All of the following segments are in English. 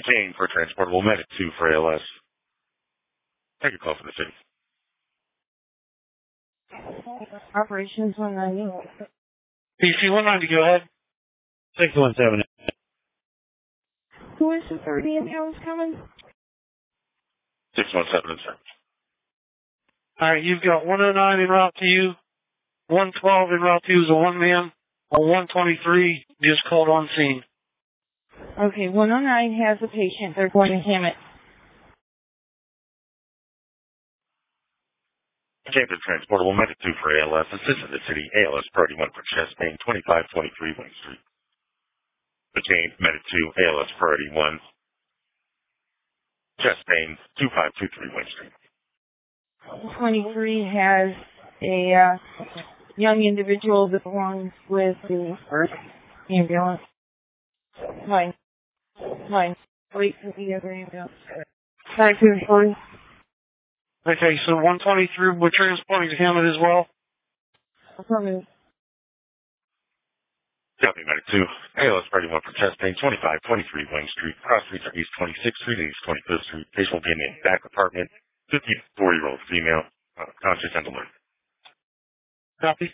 Jane for transportable medic 2 for ALS. Take a call from the city. Operations 190. PC 190, go ahead. 617. Who is the 30 and how is coming? 617, sir. Alright, you've got 109 en route to you. 112 en route to you is a one-man. A 123 just called on scene. Okay, 109 has a patient. They're going to Hammett. Jane for transportable medic 2 for ALS. Assist in the city. ALS priority 1 for chest pain 2523 Wing Street. Jane, medic 2, ALS priority 1. Chest pain 2523 Wing Street. 23 has a young individual that belongs with the first ambulance. Hi. Wait for the other ambulance. 524. Okay, so 123, we're transporting to Hammett as well. Affirmative. Copy, medic 2. ALS priority 1 for chest pain 2523 Wing Street. Cross streets are East 26th Street and East 25th Street. Patient will be in the back apartment. 54-year-old female. Conscious and alert. Copy.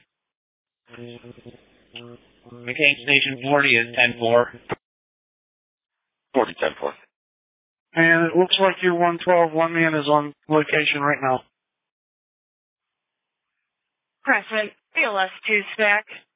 McCain Station 40 is 10-4. 40, 10-4. And it looks like your 112 one man is on location right now. Crescent, ALS 2 spec.